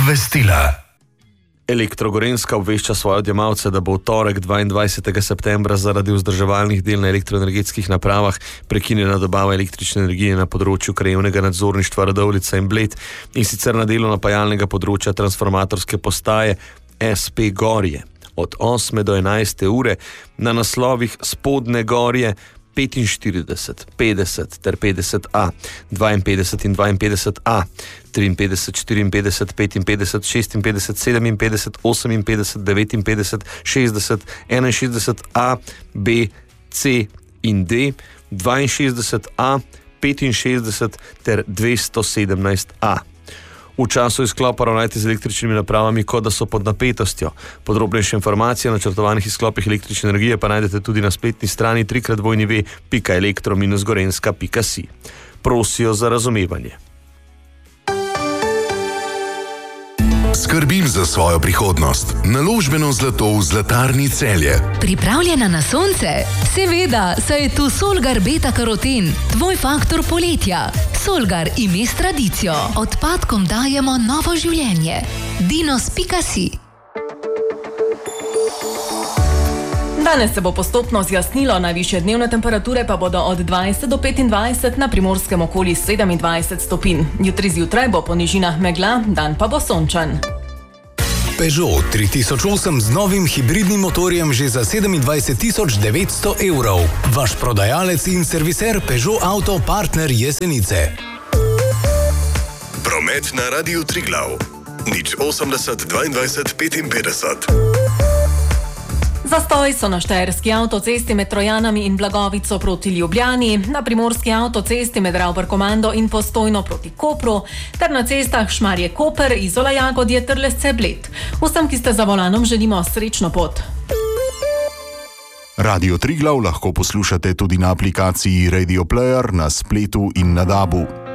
Obvestila. Elektro-Gorenjska obvešča svoje odjemalce, da bo v torek 22. septembra zaradi vzdrževalnih del na elektroenergetskih napravah prekinjena dobava električne energije na področju krajevnega nadzorništva Radovljica in Bled, in sicer na delu napajalnega področja transformatorske postaje SP Gorje od 8 do 11 ure na naslovih Spodnje Gorje 45, 50 ter 50A, 52 in 52A, 53, 54, 55, 56, 57, 58, 59, 60, 61A, B, C in D, 62A, 65 ter 217A. V času izklopa ravnajte z električnimi napravami, kot da so pod napetostjo. Podrobnejše informacije o načrtovanih izklopih električne energije pa najdete tudi na spletni strani www.elektro-gorenjska.si. Prosijo za razumevanje. Skrbim za svojo prihodnost. Naložbeno zlato v Zlatarni Celje. Pripravljena na sonce? Seveda, saj je tu Solgar Beta Karoten, tvoj faktor poletja. Solgar ime s tradicijo. Odpadkom dajemo novo življenje. Dinos.si. Danes se bo postopno zjasnilo, najvišje dnevne temperature pa bodo od 20 do 25, na Primorskem okoli 27 stopinj. Jutri zjutraj bo po nižinah megla, dan pa bo sončen. Peugeot 3008 z novim hibridnim motorjem že za 27.900 evrov. Vaš prodajalec in serviser Peugeot Auto Partner Jesenice. Promet na Radiu Triglav. 080 22 55. Zastoj so na štajerski avtocesti med Trojanami in Blagovico proti Ljubljani, na primorski avtocesti med Ravbarkomando in Postojno proti Kopru, ter na cestah Šmarje-Koper, Izola-Jagodje ter Lesce-Bled. Vsem, ki ste za volanom, želimo srečno pot. Radio Triglav lahko poslušate tudi na aplikaciji Radio Player, na spletu in na DAB-u.